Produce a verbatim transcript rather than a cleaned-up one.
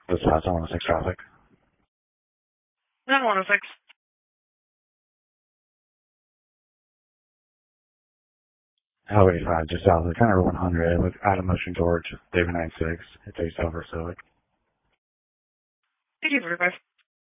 This is one oh six traffic. nine one oh six. Highway eighty-five, just south of County one hundred with out of motion towards David ninety-six. It's a Silver Civic. Thank you, forty-five.